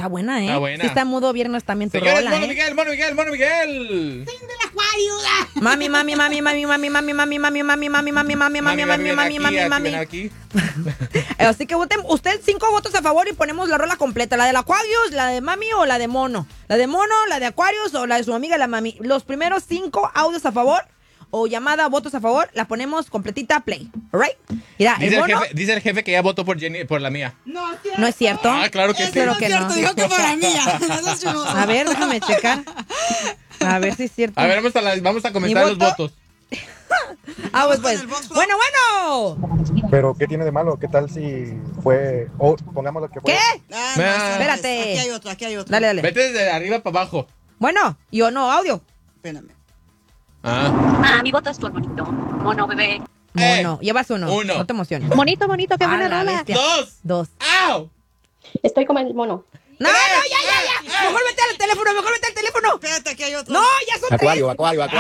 Está buena, ¿eh? Está buena. Sí, está mudo viernes también tu Señores, rola, Mono ¿eh? Miguel, Mono Miguel, Mono Miguel. Mami, mami, mami, mami, mami, mami, mami, mami, mami, mami, mami, mami, mami, mami, mami, mami, mami. Aquí. Así que voten usted 5 votos a favor y ponemos la rola completa. La del Aquarius, la de mami o la de mono. La de mono, la de Aquarius o la de su amiga la mami. Los primeros 5 audios a favor o llamada votos a favor, la ponemos completita play. ¿Alright? Mira, Dice el jefe que ya votó por Jenny, por la mía. No es cierto. Ah, claro que sí. Claro que no. Dijo que para mía. A ver, déjame checar. A ver si es cierto. A ver, vamos a comentar los votos. Pues. Bueno. Pero, ¿qué tiene de malo? ¿Qué tal si fue... pongamos lo que fue... ¿Qué? Espérate. Aquí hay otro. Dale. Vete desde arriba para abajo. Bueno, yo no, audio. Espérame. Mi voto es tu bonito. Mono, bebé. Mono, llevas uno. Uno. No te emociones. Bonito, qué buena la rola. bestia. 2. ¡Au! Estoy como el mono. No, ya. Mejor vete al teléfono. Espérate, aquí hay otro. No, ya son Acuario.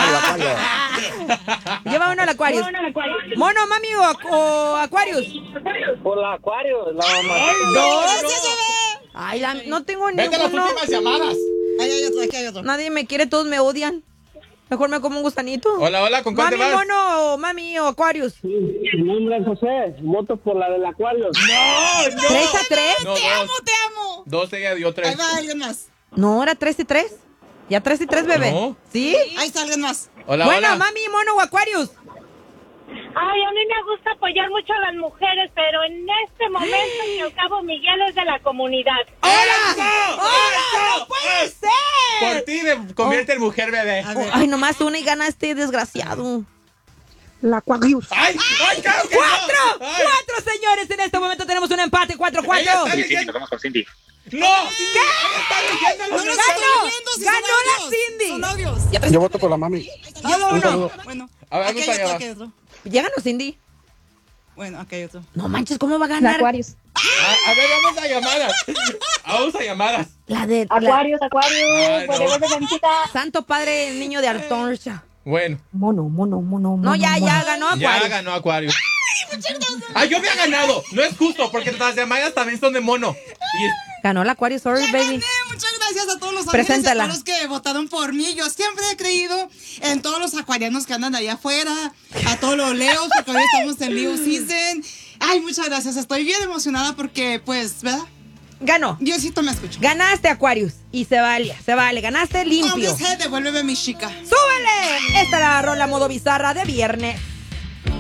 Lleva uno al Aquarius. Mono, mami o Aquarius. Por la Acuario, la mamá. 2. Ay, no tengo Vete a las ninguno. últimas llamadas. Aquí hay otro. Nadie me quiere, todos me odian. Mejor me como un gusanito. Hola, ¿con cuál te vas? Mami o Aquarius. Mi nombre es José, voto por la del Acuario. No. 3-3. No, Te amo. 2 ella dio 3. Ahí va alguien más. No, era 3-3. Ya 3-3, bebé. No. ¿Sí? Ahí está alguien más. Hola. Mami, mono o Aquarius. Ay, a mí me gusta apoyar mucho a las mujeres, pero en este momento el cabo Miguel es de la comunidad. ¡Hola! ¡No puede ser! Por ti me convierte en mujer, bebé. Ay, nomás una y gana este desgraciado. La Aquarius. ¡Ay, claro que no! ¡Cuatro, señores! En este momento tenemos un empate, 4-4. Ella está Cindy, leyendo. nos vamos con Cindy. ¡No! ¿Qué? No los ¡Ganó la Cindy! Son audios. Yo voto por la mami. Lleva Un uno. saludo. Bueno, A ver, aquí vamos hay otro, allá. aquí hay otro. Ya ganó Cindy. Bueno, aquí hay otro. No manches, ¿cómo va a La ganar? Aquarius. A ver, vamos a llamadas. La de... Aquarius. Ay, no. Buena canchita. Santo Padre, el niño de Artoncha. Bueno, Mono. No, ya ganó ya Aquarius. ganó Acuario. Yo había ganado. No es justo, porque las llamadas también son de mono. Ganó la Aquarius, sorry, Ya baby. gané, muchas gracias a todos los amigos y a Preséntala. todos los que votaron por mí. Yo siempre he creído en todos los acuarianos que andan allá afuera, a todos los leos, porque hoy estamos en Leo Season. Ay, muchas gracias. Estoy bien emocionada porque, pues, ¿verdad? Ganó. Diosito me escucha. Ganaste, Aquarius. Y se vale. Ganaste limpio. Hombres G, devuélveme mi chica. ¡Súbele! Esta es la rola modo bizarra de viernes.